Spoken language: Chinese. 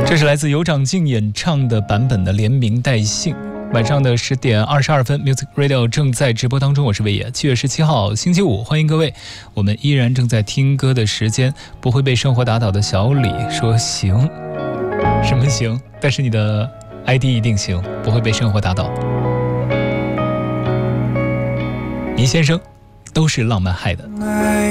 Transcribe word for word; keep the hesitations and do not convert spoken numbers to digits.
这是来自有长靖演唱的版本的连名带姓。晚上的十点二十二分 Music Radio 正在直播当中，我是魏野。七月十七号星期五，欢迎各位，我们依然正在听歌的时间。不会被生活打倒的小李说行，什么行？但是你的 I D 一定行，不会被生活打倒。倪先生都是浪漫害的。